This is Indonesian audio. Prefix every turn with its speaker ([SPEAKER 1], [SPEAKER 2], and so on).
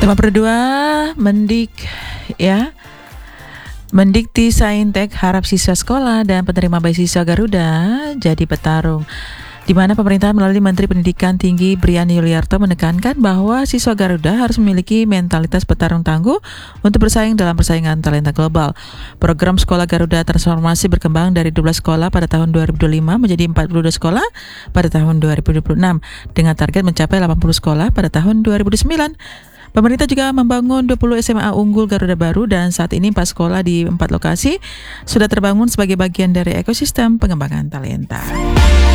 [SPEAKER 1] Tema berdua, Mendik ya. Mendikti Saintek harap siswa sekolah dan penerima beasiswa Garuda jadi petarung, di mana pemerintah melalui Menteri Pendidikan Tinggi Brian Yuliarto menekankan bahwa siswa Garuda harus memiliki mentalitas petarung tangguh untuk bersaing dalam persaingan talenta global. Program Sekolah Garuda Transformasi berkembang dari 12 sekolah pada tahun 2005 menjadi 42 sekolah pada tahun 2026 dengan target mencapai 80 sekolah pada tahun 2009. Pemerintah juga membangun 20 SMA unggul Garuda baru dan saat ini 4 sekolah di 4 lokasi sudah terbangun sebagai bagian dari ekosistem pengembangan talenta.